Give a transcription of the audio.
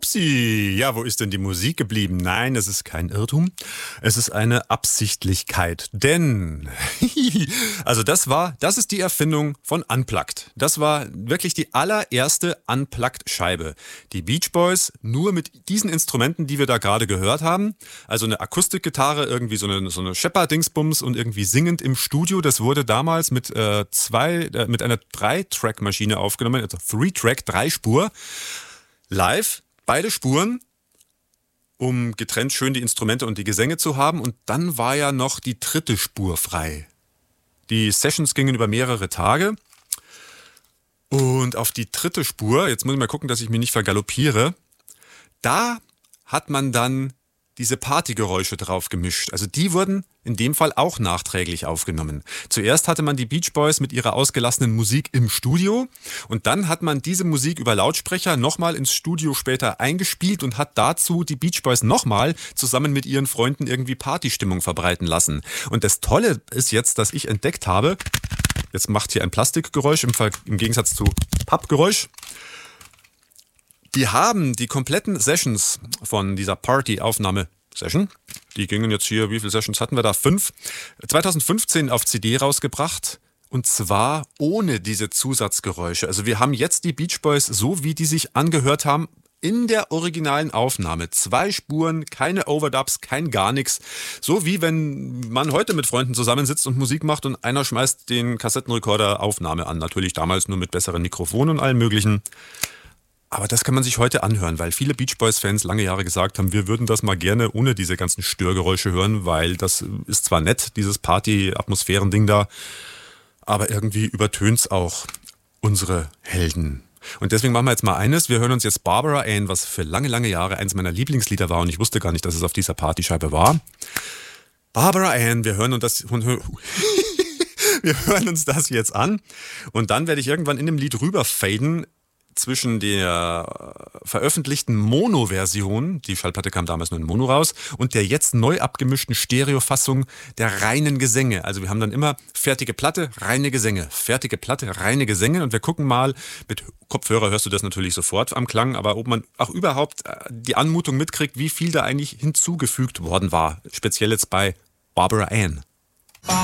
Upsi, ja, wo ist denn die Musik geblieben? Nein, es ist kein Irrtum, es ist eine Absichtlichkeit. Denn, also das ist die Erfindung von Unplugged. Das war wirklich die allererste Unplugged-Scheibe. Die Beach Boys nur mit diesen Instrumenten, die wir da gerade gehört haben. Also eine Akustikgitarre, irgendwie so eine Shepard-Dingsbums und irgendwie singend im Studio. Das wurde damals mit einer 3-Track-Maschine aufgenommen, also 3-Track, 3-Spur. Live, beide Spuren, um getrennt schön die Instrumente und die Gesänge zu haben. Und dann war ja noch die dritte Spur frei. Die Sessions gingen über mehrere Tage. Und auf die dritte Spur, jetzt muss ich mal gucken, dass ich mich nicht vergaloppiere, da hat man dann diese Partygeräusche drauf gemischt. Also die wurden in dem Fall auch nachträglich aufgenommen. Zuerst hatte man die Beach Boys mit ihrer ausgelassenen Musik im Studio und dann hat man diese Musik über Lautsprecher nochmal ins Studio später eingespielt und hat dazu die Beach Boys nochmal zusammen mit ihren Freunden irgendwie Partystimmung verbreiten lassen. Und das Tolle ist jetzt, dass ich entdeckt habe, jetzt macht hier ein Plastikgeräusch im Gegensatz zu Pappgeräusch. Die haben die kompletten Sessions von dieser Party-Aufnahme-Session, die gingen jetzt hier, wie viele Sessions hatten wir da? 5. 2015 auf CD rausgebracht und zwar ohne diese Zusatzgeräusche. Also wir haben jetzt die Beach Boys so, wie die sich angehört haben, in der originalen Aufnahme. 2 Spuren, keine Overdubs, kein gar nichts. So wie wenn man heute mit Freunden zusammensitzt und Musik macht und einer schmeißt den Kassettenrekorder Aufnahme an. Natürlich damals nur mit besseren Mikrofonen und allem möglichen. Aber das kann man sich heute anhören, weil viele Beach Boys-Fans lange Jahre gesagt haben, wir würden das mal gerne ohne diese ganzen Störgeräusche hören, weil das ist zwar nett, dieses Party-Atmosphären-Ding da, aber irgendwie übertönt's auch unsere Helden. Und deswegen machen wir jetzt mal eines, wir hören uns jetzt Barbara Ann, was für lange, lange Jahre eins meiner Lieblingslieder war und ich wusste gar nicht, dass es auf dieser Partyscheibe war. Barbara Ann, wir hören uns das jetzt an und dann werde ich irgendwann in dem Lied rüberfaden zwischen der veröffentlichten Mono-Version, die Schallplatte kam damals nur in Mono raus, und der jetzt neu abgemischten Stereofassung der reinen Gesänge. Also wir haben dann immer fertige Platte, reine Gesänge, fertige Platte, reine Gesänge und wir gucken mal, mit Kopfhörer hörst du das natürlich sofort am Klang, aber ob man auch überhaupt die Anmutung mitkriegt, wie viel da eigentlich hinzugefügt worden war, speziell jetzt bei Barbara Ann.